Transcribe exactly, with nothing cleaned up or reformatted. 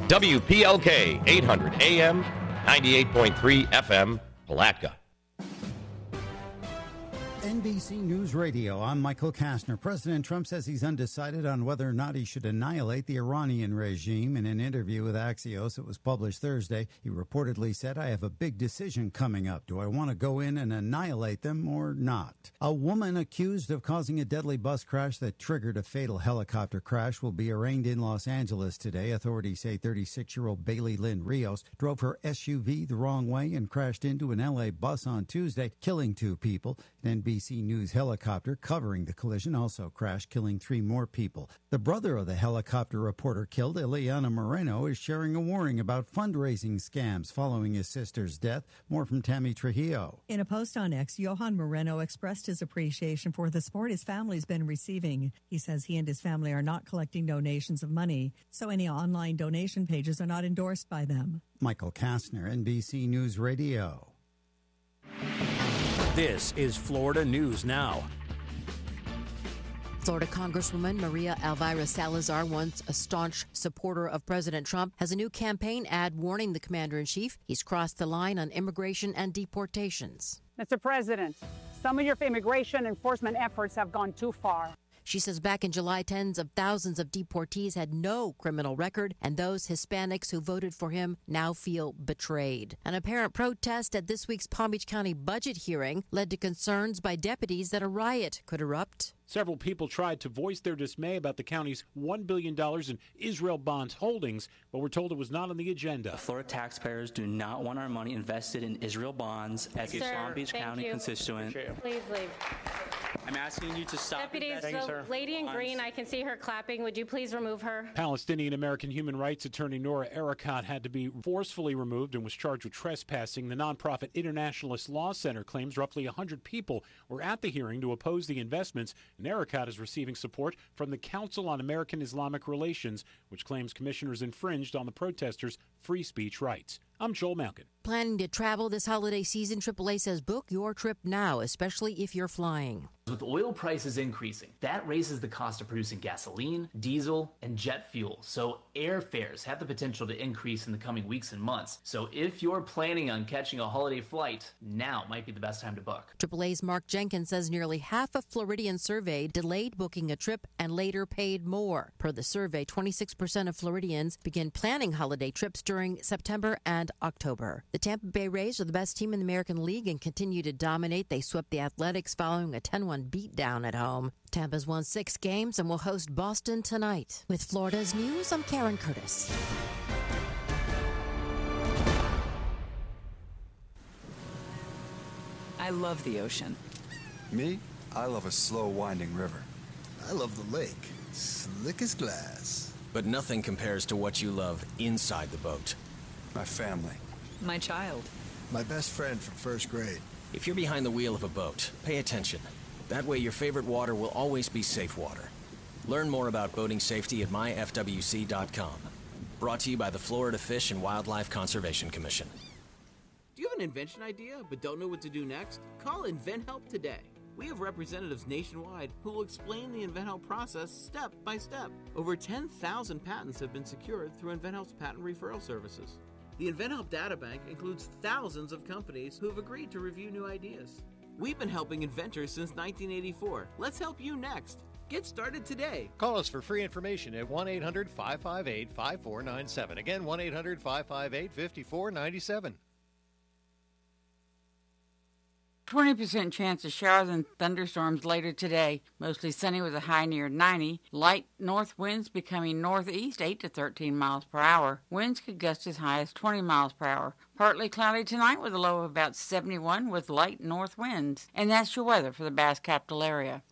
W P L K eight hundred A M, ninety-eight point three F M, Palatka. N B C News Radio, I'm Michael Kastner. President Trump says he's undecided on whether or not he should annihilate the Iranian regime. In an interview with Axios that was published Thursday, he reportedly said, I have a big decision coming up. Do I want to go in and annihilate them or not? A woman accused of causing a deadly bus crash that triggered a fatal helicopter crash will be arraigned in Los Angeles today. Authorities say thirty-six-year-old Bailey Lynn Rios drove her S U V the wrong way and crashed into an L A bus on Tuesday, killing two people. An N B C News helicopter covering the collision also crashed, killing three more people. The brother of the helicopter reporter killed, Ileana Moreno, is sharing a warning about fundraising scams following his sister's death. More from Tammy Trujillo. In a post on X, Johan Moreno expressed his appreciation for the support his family's been receiving. He says he and his family are not collecting donations of money, so any online donation pages are not endorsed by them. Michael Kastner, N B C News Radio. This is Florida News Now. Florida Congresswoman Maria Elvira Salazar, once a staunch supporter of President Trump, has a new campaign ad warning the commander-in-chief he's crossed the line on immigration and deportations. Mister President, some of your immigration enforcement efforts have gone too far. She says back in July, tens of thousands of deportees had no criminal record, and those Hispanics who voted for him now feel betrayed. An apparent protest at this week's Palm Beach County budget hearing led to concerns by deputies that a riot could erupt. Several people tried to voice their dismay about the county's one billion dollars in Israel bonds holdings, but were told it was not on the agenda. Florida taxpayers do not want our money invested in Israel bonds as a Palm Beach County you. constituent. Please leave. I'm asking you to stop. Deputies, the you, lady in green, I can see her clapping. Would you please remove her? Palestinian-American human rights attorney Nora Erekat had to be forcefully removed and was charged with trespassing. The nonprofit Internationalist Law Center claims roughly one hundred people were at the hearing to oppose the investments, and Erekat is receiving support from the Council on American Islamic Relations, which claims commissioners infringed on the protesters' free speech rights. I'm Joel Malkin. Planning to travel this holiday season, triple A says book your trip now, especially if you're flying. With oil prices increasing, that raises the cost of producing gasoline, diesel, and jet fuel. So airfares have the potential to increase in the coming weeks and months. So if you're planning on catching a holiday flight, now might be the best time to book. triple A's Mark Jenkins says nearly half of Floridians surveyed delayed booking a trip and later paid more. Per the survey, twenty-six percent of Floridians begin planning holiday trips during September and October. The Tampa Bay Rays are the best team in the American League and continue to dominate. They swept the Athletics following a ten one beatdown at home. Tampa's won six games and will host Boston tonight. With Florida's News, I'm Karen Curtis. I love the ocean. Me? I love a slow winding river. I love the lake. Slick as glass. But nothing compares to what you love inside the boat. My family. My child. My best friend from first grade. If you're behind the wheel of a boat, pay attention. That way your favorite water will always be safe water. Learn more about boating safety at my F W C dot com. Brought to you by the Florida Fish and Wildlife Conservation Commission. Do you have an invention idea but don't know what to do next? Call InventHelp today. We have representatives nationwide who will explain the InventHelp process step by step. Over ten thousand patents have been secured through InventHelp's patent referral services. The InventHelp Databank includes thousands of companies who have agreed to review new ideas. We've been helping inventors since nineteen eighty-four. Let's help you next. Get started today. Call us for free information at one eight hundred five five eight five four nine seven. Again, one eight hundred five five eight five four nine seven. twenty percent chance of showers and thunderstorms later today. Mostly sunny with a high near ninety. Light north winds becoming northeast eight to thirteen miles per hour. Winds could gust as high as twenty miles per hour. Partly cloudy tonight with a low of about seventy-one with light north winds. And that's your weather for the Bass Capital area.